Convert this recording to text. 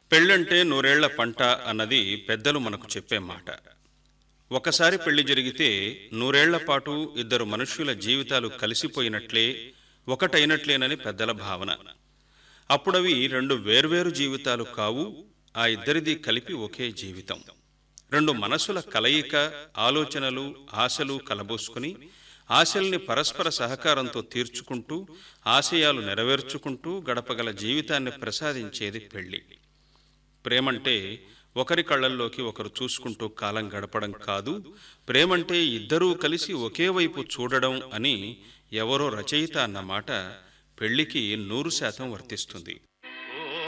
పెళ్ళంటే నూరేళ్ల పంట అన్నది పెద్దలు మనకు చెప్పే మాట. ఒకసారి పెళ్లి జరిగితే నూరేళ్ల పాటు ఇద్దరు మనుష్యుల జీవితాలు కలిసిపోయినట్లే, ఒకటైనట్లేనని పెద్దల భావన. అప్పుడవి రెండు వేర్వేరు జీవితాలు కావు, ఆ ఇద్దరిది కలిపి ఒకే జీవితం. రెండు మనసుల కలయిక, ఆలోచనలు, ఆశలు కలబోసుకుని, ఆశల్ని పరస్పర సహకారంతో తీర్చుకుంటూ, ఆశయాలు నెరవేర్చుకుంటూ గడపగల జీవితాన్ని ప్రసాదించేది పెళ్లి. ప్రేమంటే ఒకరి కళ్ళల్లోకి ఒకరు చూసుకుంటూ కాలం గడపడం కాదు, ప్రేమంటే ఇద్దరూ కలిసి ఒకే వైపు చూడడం అని ఎవరో రచయిత అన్న మాట పెళ్లికి 100% వర్తిస్తుంది.